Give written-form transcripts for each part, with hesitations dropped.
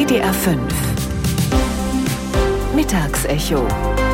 WDR 5 Mittagsecho.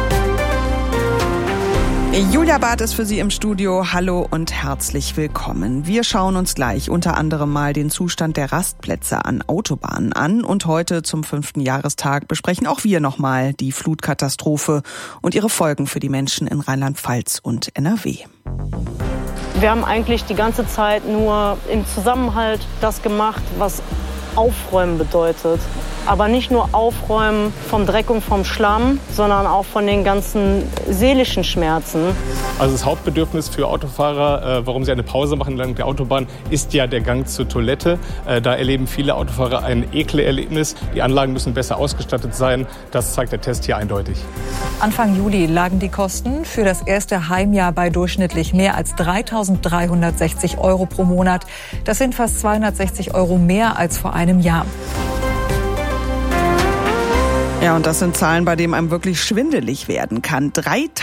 Julia Barth ist für Sie im Studio. Hallo und herzlich willkommen. Wir schauen uns gleich unter anderem mal den Zustand der Rastplätze an Autobahnen an. Und heute zum 5. Jahrestag besprechen auch wir nochmal die Flutkatastrophe und ihre Folgen für die Menschen in Rheinland-Pfalz und NRW. Wir haben eigentlich die ganze Zeit nur im Zusammenhalt das gemacht, was Aufräumen bedeutet. Aber nicht nur Aufräumen vom Dreck und vom Schlamm, sondern auch von den ganzen seelischen Schmerzen. Also das Hauptbedürfnis für Autofahrer, warum sie eine Pause machen entlang der Autobahn, ist ja der Gang zur Toilette. Da erleben viele Autofahrer ein Ekelerlebnis. Die Anlagen müssen besser ausgestattet sein. Das zeigt der Test hier eindeutig. Anfang Juli lagen die Kosten für das erste Heimjahr bei durchschnittlich mehr als 3.360 € pro Monat. Das sind fast 260 € mehr als vor einem Jahr. Ja, und das sind Zahlen, bei denen einem wirklich schwindelig werden kann.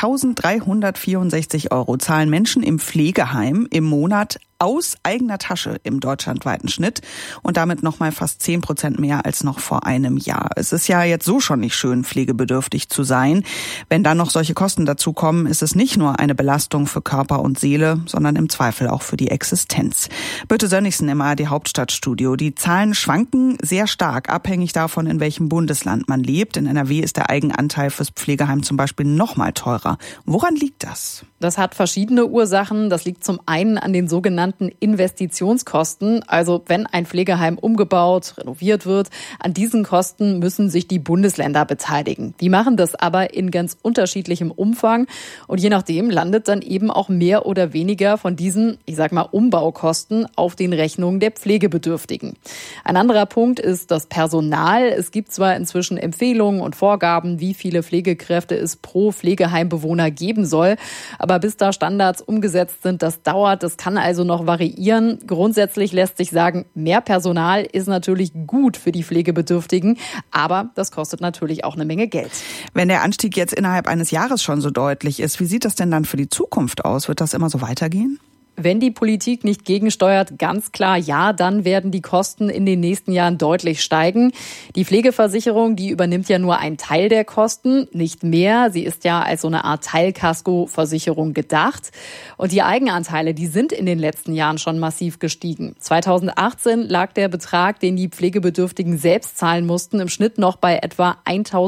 3.364 € zahlen Menschen im Pflegeheim im Monat aus eigener Tasche im deutschlandweiten Schnitt und damit nochmal fast 10% mehr als noch vor einem Jahr. Es ist ja jetzt so schon nicht schön, pflegebedürftig zu sein. Wenn dann noch solche Kosten dazu kommen, ist es nicht nur eine Belastung für Körper und Seele, sondern im Zweifel auch für die Existenz. Birte Sönnigsen im ARD Hauptstadtstudio. Die Zahlen schwanken sehr stark, abhängig davon, in welchem Bundesland man lebt. In NRW ist der Eigenanteil fürs Pflegeheim zum Beispiel noch mal teurer. Woran liegt das? Das hat verschiedene Ursachen. Das liegt zum einen an den sogenannten Investitionskosten. Also wenn ein Pflegeheim umgebaut, renoviert wird, an diesen Kosten müssen sich die Bundesländer beteiligen. Die machen das aber in ganz unterschiedlichem Umfang. Und je nachdem landet dann eben auch mehr oder weniger von diesen, Umbaukosten auf den Rechnungen der Pflegebedürftigen. Ein anderer Punkt ist das Personal. Es gibt zwar inzwischen Empfehlungen und Vorgaben, wie viele Pflegekräfte es pro Pflegeheimbewohner geben soll. Aber bis da Standards umgesetzt sind, das dauert. Das kann also noch variieren. Grundsätzlich lässt sich sagen, mehr Personal ist natürlich gut für die Pflegebedürftigen, aber das kostet natürlich auch eine Menge Geld. Wenn der Anstieg jetzt innerhalb eines Jahres schon so deutlich ist, wie sieht das denn dann für die Zukunft aus? Wird das immer so weitergehen? Wenn die Politik nicht gegensteuert, ganz klar ja, dann werden die Kosten in den nächsten Jahren deutlich steigen. Die Pflegeversicherung, die übernimmt ja nur einen Teil der Kosten, nicht mehr. Sie ist ja als so eine Art Teilkaskoversicherung gedacht. Und die Eigenanteile, die sind in den letzten Jahren schon massiv gestiegen. 2018 lag der Betrag, den die Pflegebedürftigen selbst zahlen mussten, im Schnitt noch bei etwa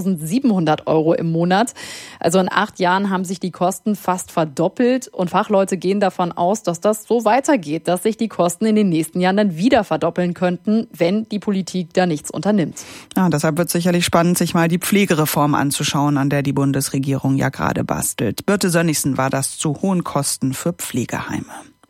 1.700 € im Monat. Also in 8 Jahren haben sich die Kosten fast verdoppelt und Fachleute gehen davon aus, dass das so weitergeht, dass sich die Kosten in den nächsten Jahren dann wieder verdoppeln könnten, wenn die Politik da nichts unternimmt. Ja, deshalb wird es sicherlich spannend, sich mal die Pflegereform anzuschauen, an der die Bundesregierung ja gerade bastelt. Birte Sönnigsen war das zu hohen Kosten für Pflegeheime.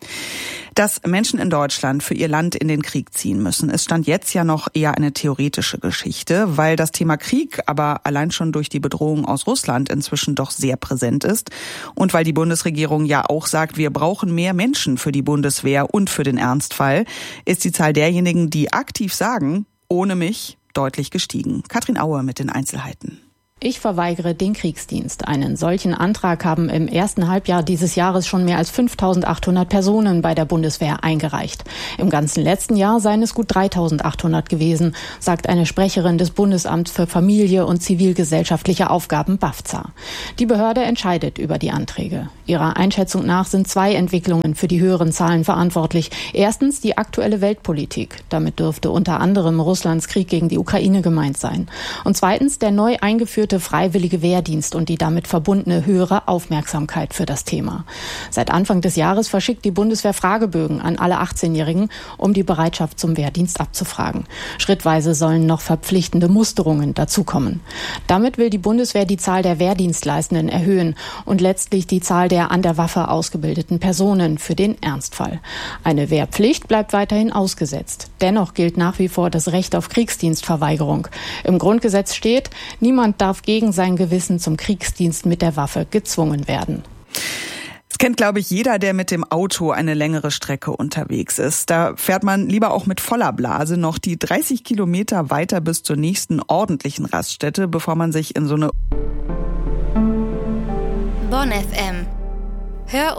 Dass Menschen in Deutschland für ihr Land in den Krieg ziehen müssen, ist Stand jetzt ja noch eher eine theoretische Geschichte, weil das Thema Krieg aber allein schon durch die Bedrohung aus Russland inzwischen doch sehr präsent ist und weil die Bundesregierung ja auch sagt, wir brauchen mehr Menschen für die Bundeswehr und für den Ernstfall, ist die Zahl derjenigen, die aktiv sagen, ohne mich, deutlich gestiegen. Katrin Aue mit den Einzelheiten. Ich verweigere den Kriegsdienst. Einen solchen Antrag haben im ersten Halbjahr dieses Jahres schon mehr als 5.800 Personen bei der Bundeswehr eingereicht. Im ganzen letzten Jahr seien es gut 3.800 gewesen, sagt eine Sprecherin des Bundesamts für Familie und zivilgesellschaftliche Aufgaben BAFZA. Die Behörde entscheidet über die Anträge. Ihrer Einschätzung nach sind 2 Entwicklungen für die höheren Zahlen verantwortlich. Erstens die aktuelle Weltpolitik. Damit dürfte unter anderem Russlands Krieg gegen die Ukraine gemeint sein. Und zweitens der neu eingeführte freiwillige Wehrdienst und die damit verbundene höhere Aufmerksamkeit für das Thema. Seit Anfang des Jahres verschickt die Bundeswehr Fragebögen an alle 18-Jährigen, um die Bereitschaft zum Wehrdienst abzufragen. Schrittweise sollen noch verpflichtende Musterungen dazukommen. Damit will die Bundeswehr die Zahl der Wehrdienstleistenden erhöhen und letztlich die Zahl der an der Waffe ausgebildeten Personen für den Ernstfall. Eine Wehrpflicht bleibt weiterhin ausgesetzt. Dennoch gilt nach wie vor das Recht auf Kriegsdienstverweigerung. Im Grundgesetz steht, niemand darf gegen sein Gewissen zum Kriegsdienst mit der Waffe gezwungen werden. Das kennt, glaube ich, jeder, der mit dem Auto eine längere Strecke unterwegs ist. Da fährt man lieber auch mit voller Blase noch die 30 Kilometer weiter bis zur nächsten ordentlichen Raststätte, bevor man sich in so eine Bonn FM. Hör